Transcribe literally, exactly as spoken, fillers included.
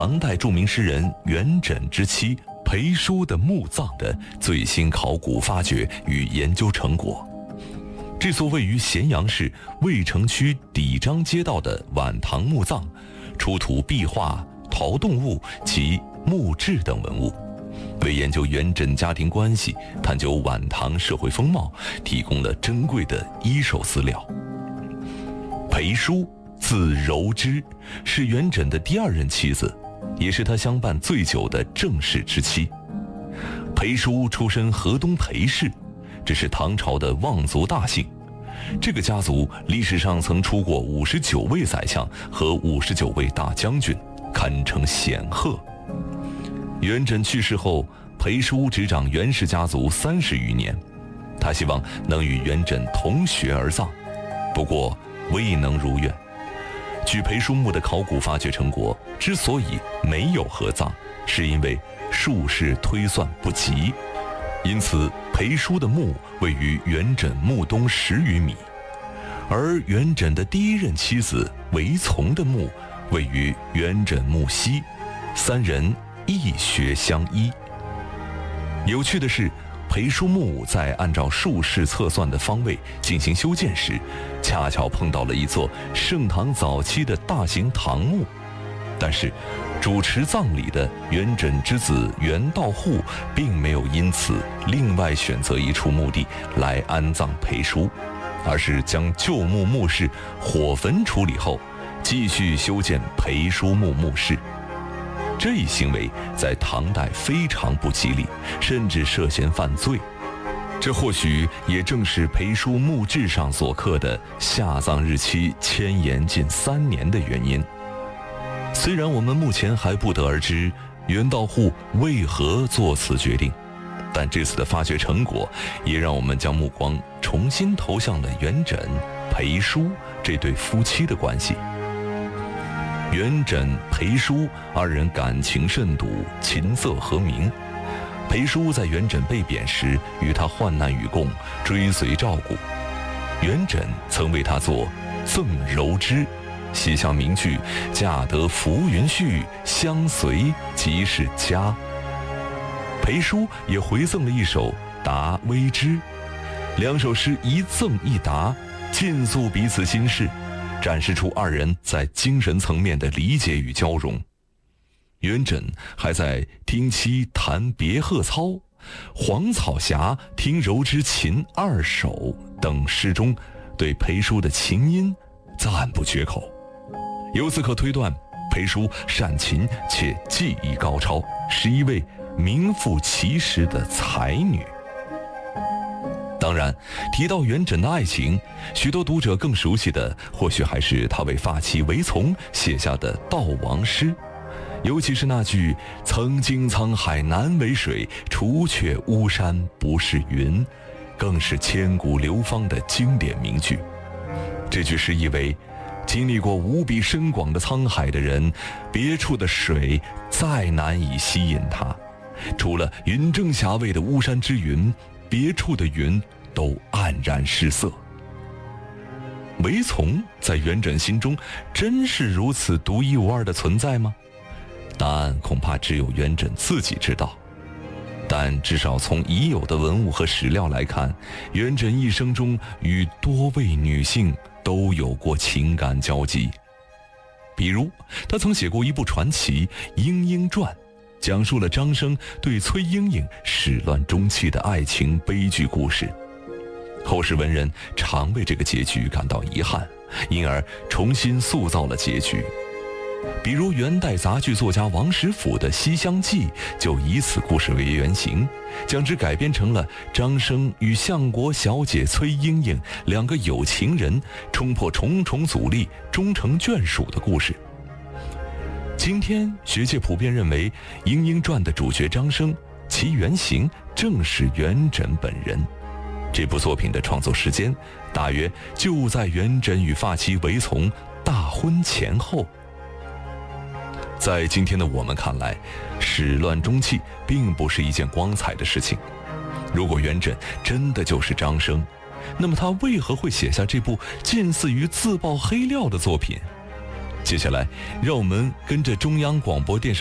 唐代著名诗人元稹之妻裴叔的墓葬的最新考古发掘与研究成果。这座位于咸阳市渭城区底张街道的晚唐墓葬，出土壁画、陶动物及墓志等文物，为研究元稹家庭关系、探究晚唐社会风貌提供了珍贵的一手资料。裴叔字柔之，是元稹的第二任妻子，也是他相伴最久的正室之妻。裴叔出身河东裴氏，这是唐朝的望族大姓。这个家族历史上曾出过五十九位宰相和五十九位大将军，堪称显赫。元稹去世后，裴叔执掌元氏家族三十余年，他希望能与元稹同穴而葬，不过未能如愿。据裴叔墓的考古发掘成果，之所以没有合葬，是因为术士推算不及，因此裴叔的墓位于元稹墓东十余米，而元稹的第一任妻子韦丛的墓位于元稹墓西，三人一穴相依。有趣的是，裴叔墓在按照术士测算的方位进行修建时，恰巧碰到了一座盛唐早期的大型唐墓，但是主持葬礼的元稹之子元道护并没有因此另外选择一处墓地来安葬裴叔，而是将旧墓墓室火焚处理后，继续修建裴叔墓墓室。这一行为在唐代非常不吉利，甚至涉嫌犯罪。这或许也正是裴叔墓志上所刻的下葬日期迁延近三年的原因。虽然我们目前还不得而知元道护为何做此决定，但这次的发掘成果也让我们将目光重新投向了元稹、裴叔这对夫妻的关系。元稹、裴叔二人感情甚笃，琴瑟和鸣。裴叔在元稹被贬时与他患难与共，追随照顾。元稹曾为他作《赠柔之》，写下名句“嫁得浮云絮，相随即是家”。裴叔也回赠了一首《答微之》，两首诗一赠一答，尽诉彼此心事，展示出二人在精神层面的理解与交融。元稹还在听妻弹别鹤操、黄草霞听柔之琴二首等诗中对裴叔的琴音赞不绝口。由此可推断，裴叔善琴且技艺高超，是一位名副其实的才女。当然，提到元稹的爱情，许多读者更熟悉的或许还是他为发妻韦丛写下的悼亡诗，尤其是那句“曾经沧海难为水，除却巫山不是云”，更是千古流芳的经典名句。这句诗意为：经历过无比深广的沧海的人，别处的水再难以吸引他，除了云正霞蔚的巫山之云，别处的云都黯然失色。韦丛在元稹心中真是如此独一无二的存在吗？答案恐怕只有元稹自己知道。但至少从已有的文物和史料来看，元稹一生中与多位女性都有过情感交集。比如他曾写过一部传奇《莺莺传》，讲述了张生对崔莺莺始乱终弃的爱情悲剧故事。后世文人常为这个结局感到遗憾，因而重新塑造了结局。比如元代杂剧作家王实甫的《西厢记》就以此故事为原型，将之改编成了张生与相国小姐崔莺莺两个有情人冲破重重阻力，终成眷属的故事。今天学界普遍认为，《莺莺传》的主角张生，其原型正是元稹本人。这部作品的创作时间大约就在元稹与发妻韦丛大婚前后。在今天的我们看来，始乱终弃并不是一件光彩的事情。如果元稹真的就是张生，那么他为何会写下这部近似于自曝黑料的作品？ 接下来，让我们跟着中央广播电视